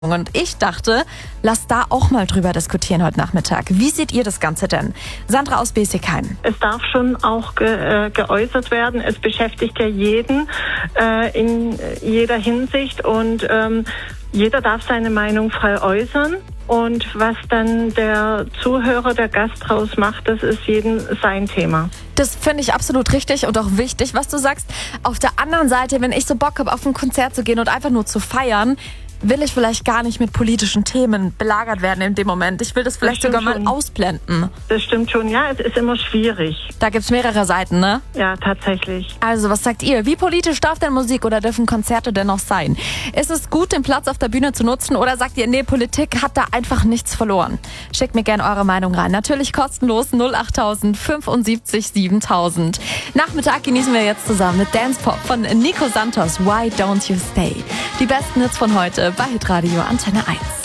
Und ich dachte, lass da auch mal drüber diskutieren heute Nachmittag. Wie seht ihr das Ganze denn? Sandra aus Besigheim. Es darf schon auch geäußert werden. Es beschäftigt ja jeden in jeder Hinsicht und jeder darf seine Meinung frei äußern. Und was dann der Zuhörer, der Gast draus macht, das ist jedem sein Thema. Das finde ich absolut richtig und auch wichtig, was du sagst. Auf der anderen Seite, wenn ich so Bock habe, auf ein Konzert zu gehen und einfach nur zu feiern, will ich vielleicht gar nicht mit politischen Themen belagert werden in dem Moment. Ich will das vielleicht sogar mal ausblenden. Das stimmt schon, ja, es ist immer schwierig. Da gibt's mehrere Seiten, ne? Ja, tatsächlich. Also, was sagt ihr? Wie politisch darf denn Musik oder dürfen Konzerte denn noch sein? Ist es gut, den Platz auf der Bühne zu nutzen oder sagt ihr, nee, Politik hat da einfach nichts verloren? Schickt mir gerne eure Meinung rein. Natürlich kostenlos 08000 75 7000. Nachmittag genießen wir jetzt zusammen mit Dance Pop von Nico Santos. Why Don't You Stay? Die besten Hits von heute bei Hitradio Antenne 1.